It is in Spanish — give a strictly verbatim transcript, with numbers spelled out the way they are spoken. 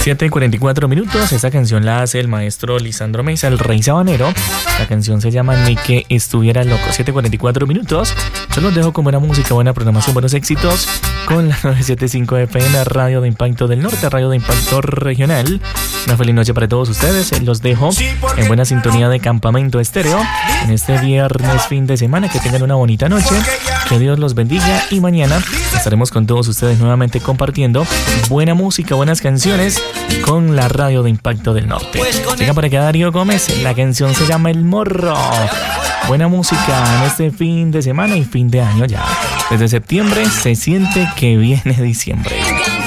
siete y cuarenta y cuatro minutos. Esta canción la hace el maestro Lisandro Mesa, el Rey Sabanero. La canción se llama Ni que estuviera loco. siete y cuarenta y cuatro minutos. Yo los dejo con buena música, buena programación, buenos éxitos con la novecientos setenta y cinco F M, Radio de Impacto del Norte, Radio de Impacto Regional. Una feliz noche para todos ustedes. Los dejo en buena sintonía de Campamento Estéreo en este viernes fin de semana. Que tengan una bonita noche. Que Dios los bendiga y mañana estaremos con todos ustedes nuevamente compartiendo buena música, buenas canciones con la Radio de Impacto del Norte. Llega por acá Darío Gómez, la canción se llama El Morro. Buena música en este fin de semana y fin de año ya. Desde septiembre se siente que viene diciembre.